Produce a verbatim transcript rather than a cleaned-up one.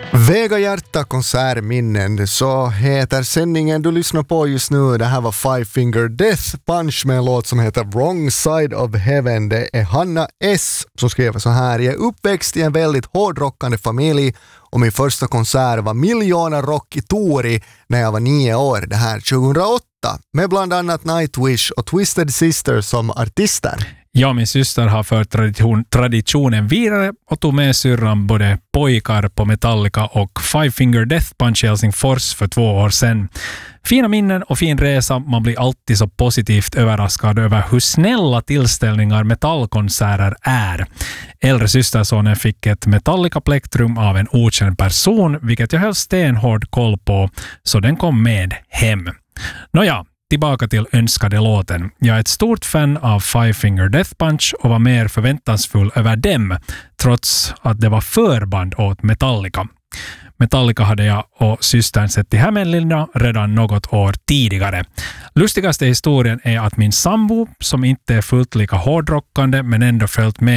Väga hjärta konsertminnen, så heter sändningen du lyssnar på just nu. Det här var Five Finger Death Punch med en låt som heter Wrong Side of Heaven. Det är Hanna S. som skriver så här: jag är uppväxt i en väldigt hårdrockande familj och min första konsert var Miljoner Rock i Tori när jag var nio år, det här tjugohundraåtta, med bland annat Nightwish och Twisted Sister som artister. Jag och min syster har fört tradition, traditionen vidare och tog med syrran både pojkar på Metallica och Five Finger Death Punch i Helsingfors för två år sedan. Fina minnen och fin resa, man blir alltid så positivt överraskad över hur snälla tillställningar metallkonserter är. Äldre systersonen fick ett Metallica-plektrum av en okänd person, vilket jag höll stenhård koll på, så den kom med hem. Nåja, tillbaka till önskade låten. Jag är ett stort fan av Five Finger Death Punch och var mer förväntansfull över dem, trots att det var förband åt Metallica. Metallica hade jag och systern sett i Hämeenlinna redan något år tidigare. Lustigaste historien är att min sambo, som inte är fullt lika hårdrockande men ändå följt med